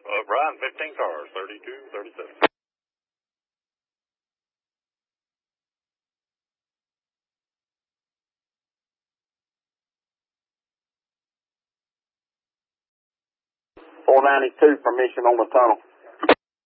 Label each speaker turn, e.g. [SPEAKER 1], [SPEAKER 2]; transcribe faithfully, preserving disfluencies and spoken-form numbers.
[SPEAKER 1] Uh, Brian, fifteen cars, thirty-two, thirty-seven.
[SPEAKER 2] four ninety-two, permission on the tunnel.